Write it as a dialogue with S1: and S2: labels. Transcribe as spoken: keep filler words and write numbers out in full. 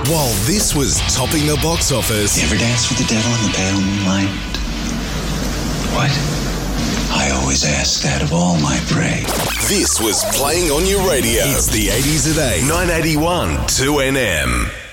S1: While this was topping the box office...
S2: You ever dance with the devil in the pale moonlight? What? I always ask that of all my prey.
S1: This was playing on your radio. It's the eighties at eight. nine eighty-one two N M.